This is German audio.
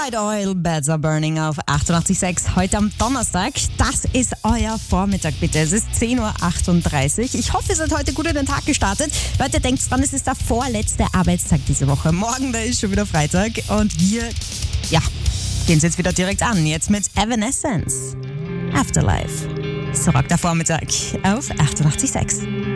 Midnight Oil, Beds Are Burning auf 88.6 heute am Donnerstag. Das ist euer Vormittag, bitte. Es ist 10.38 Uhr. Ich hoffe, ihr seid heute gut in den Tag gestartet. Leute, denkt dran, es ist der vorletzte Arbeitstag diese Woche. Morgen, da ist schon wieder Freitag. Und wir, gehen es jetzt wieder direkt an. Jetzt mit Evanescence. Afterlife. So rockt der Vormittag auf 88.6.